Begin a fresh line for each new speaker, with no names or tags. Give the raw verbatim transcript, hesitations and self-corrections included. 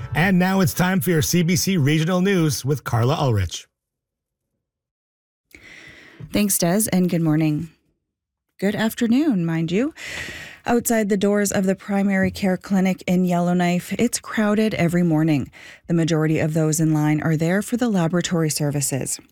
And now it's time for your C B C Regional News with Carla Ulrich.
Thanks, Des, and good morning. Good afternoon, mind you. Outside the doors of the primary care clinic in Yellowknife, it's crowded every morning. The majority of those in line are there for the laboratory services.